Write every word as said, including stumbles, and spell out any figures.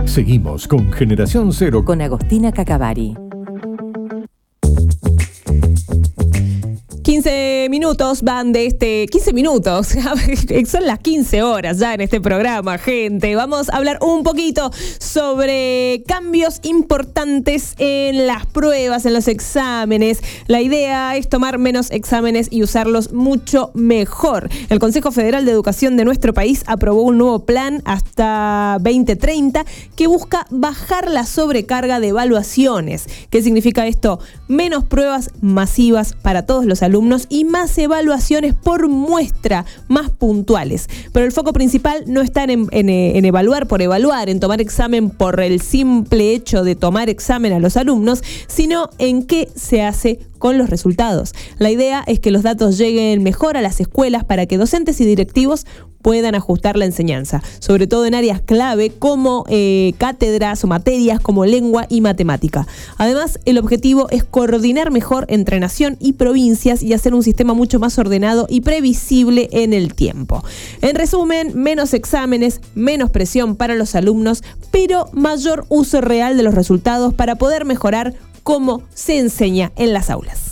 Seguimos con Generación Cero con Agostina Cacavari. quince minutos van de este... quince minutos, son las quince horas ya en este programa, gente. Vamos a hablar un poquito sobre cambios importantes en las pruebas, en los exámenes. La idea es tomar menos exámenes y usarlos mucho mejor. El Consejo Federal de Educación de nuestro país aprobó un nuevo plan hasta veinte treinta que busca bajar la sobrecarga de evaluaciones. ¿Qué significa esto? Menos pruebas masivas para todos los alumnos y más evaluaciones por muestra, más puntuales. Pero el foco principal no está en, en, en evaluar por evaluar, en tomar examen por el simple hecho de tomar examen a los alumnos, sino en qué se hace con los resultados. La idea es que los datos lleguen mejor a las escuelas para que docentes y directivos puedan ajustar la enseñanza, sobre todo en áreas clave como eh, cátedras o materias como lengua y matemática. Además, el objetivo es coordinar mejor entre nación y provincias y hacer un sistema mucho más ordenado y previsible en el tiempo. En resumen, menos exámenes, menos presión para los alumnos, pero mayor uso real de los resultados para poder mejorar cómo se enseña en las aulas.